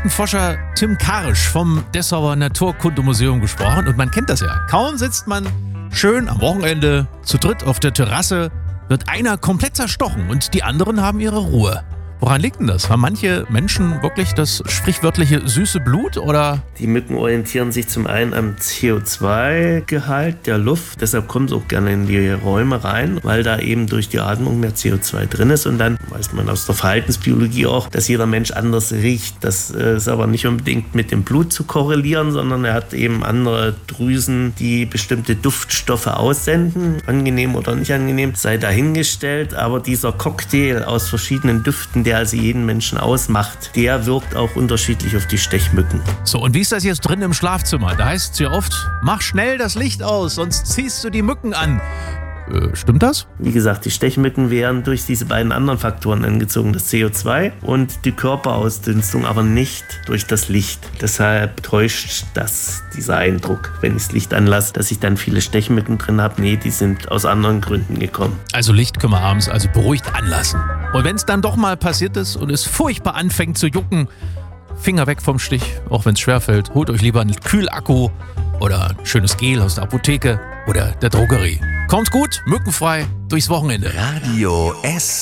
Insektenforscher Tim Karisch vom Dessauer Naturkundemuseum gesprochen. Und man kennt das ja. Kaum sitzt man schön am Wochenende zu dritt auf der Terrasse, wird einer komplett zerstochen und die anderen haben ihre Ruhe. Woran liegt denn das? Haben manche Menschen wirklich das sprichwörtliche süße Blut oder? Die Mücken orientieren sich zum einen am CO2-Gehalt der Luft. Deshalb kommen sie auch gerne in die Räume rein, weil da eben durch die Atmung mehr CO2 drin ist. Und dann weiß man aus der Verhaltensbiologie auch, dass jeder Mensch anders riecht. Das ist aber nicht unbedingt mit dem Blut zu korrelieren, sondern er hat eben andere Drüsen, die bestimmte Duftstoffe aussenden. Angenehm oder nicht angenehm, sei dahingestellt. Aber dieser Cocktail aus verschiedenen Düften, der also jeden Menschen ausmacht, der wirkt auch unterschiedlich auf die Stechmücken. So, und wie ist das jetzt drin im Schlafzimmer? Da heißt es ja oft, mach schnell das Licht aus, sonst ziehst du die Mücken an. Stimmt das? Wie gesagt, die Stechmücken werden durch diese beiden anderen Faktoren angezogen, das CO2 und die Körperausdünstung, aber nicht durch das Licht. Deshalb täuscht das dieser Eindruck, wenn ich das Licht anlasse, dass ich dann viele Stechmücken drin habe. Nee, die sind aus anderen Gründen gekommen. Also Licht können wir abends also beruhigt anlassen. Und wenn es dann doch mal passiert ist und es furchtbar anfängt zu jucken, Finger weg vom Stich, auch wenn es schwerfällt, holt euch lieber einen Kühlakku oder ein schönes Gel aus der Apotheke oder der Drogerie. Kommt's gut, mückenfrei durchs Wochenende. Radio S.